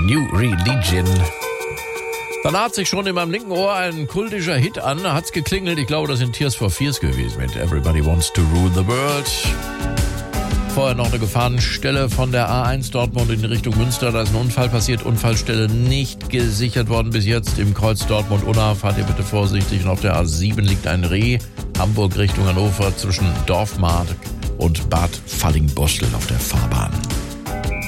New Religion. Dann hat sich schon in meinem linken Ohr ein kultischer Hit an, hat's geklingelt. Ich glaube, das sind Tears for Fears gewesen mit Everybody Wants to Rule the World. Vorher noch eine Gefahrenstelle von der A1 Dortmund in Richtung Münster. Da ist ein Unfall passiert, Unfallstelle nicht gesichert worden bis jetzt. Im Kreuz Dortmund-Unna fahrt ihr bitte vorsichtig. Und auf der A7 liegt ein Reh, Hamburg Richtung Hannover zwischen Dorfmark und Bad Fallingbostel auf der Fahrbahn.